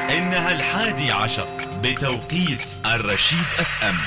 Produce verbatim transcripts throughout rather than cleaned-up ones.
إنها الحادي عشر بتوقيت الرشيد اف ام.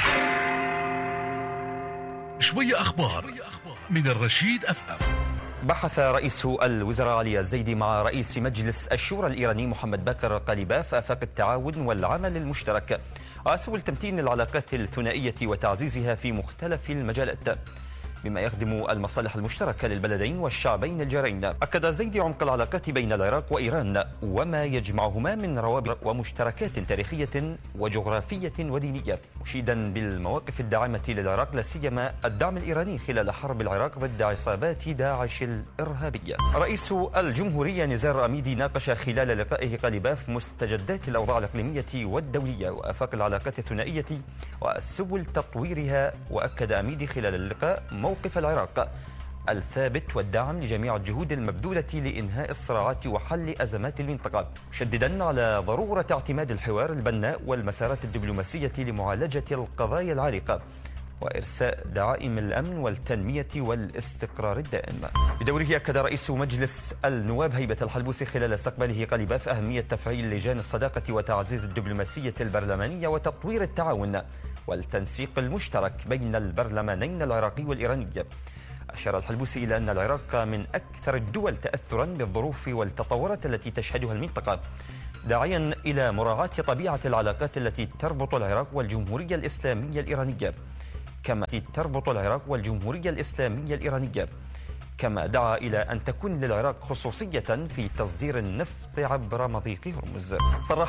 شوية أخبار من الرشيد اف ام. بحث رئيس الوزراء علي الزيدي مع رئيس مجلس الشورى الإيراني محمد باقر قليباف آفاق التعاون والعمل المشترك على سبل تمتين العلاقات الثنائية وتعزيزها في مختلف المجالات مما يخدم المصالح المشتركة للبلدين والشعبين الجارين. أكد الزيدي عمق العلاقات بين العراق وإيران وما يجمعهما من روابط ومشتركات تاريخية وجغرافية ودينية، مشيدا بالمواقف الداعمة للعراق لا سيما الدعم الإيراني خلال حرب العراق ضد عصابات داعش الإرهابية. رئيس الجمهورية نزار أميدي ناقش خلال لقائه قليباف مستجدات الأوضاع الإقليمية والدولية وآفاق العلاقات الثنائية وسبل تطويرها. وأكد أميدي خلال اللقاء موقف العراق الثابت والدعم لجميع الجهود المبذولة لإنهاء الصراعات وحل أزمات المنطقة، مشددا على ضرورة اعتماد الحوار البناء والمسارات الدبلوماسية لمعالجة القضايا العالقة وإرساء دعائم الأمن والتنمية والاستقرار الدائم. بدوره أكد رئيس مجلس النواب هيبة الحلبوسي خلال استقباله قليباف أهمية تفعيل لجان الصداقة وتعزيز الدبلوماسية البرلمانية وتطوير التعاون والتنسيق المشترك بين البرلمانين العراقي والإيراني. أشار الحلبوسي إلى أن العراق من أكثر الدول تأثرا بالظروف والتطورات التي تشهدها المنطقة، داعيا إلى مراعاة طبيعة العلاقات التي تربط العراق والجمهورية الإسلامية الإيرانية كما تربط العراق والجمهورية الإسلامية الإيرانية كما دعا إلى أن تكون للعراق خصوصية في تصدير النفط عبر مضيق هرمز. صرح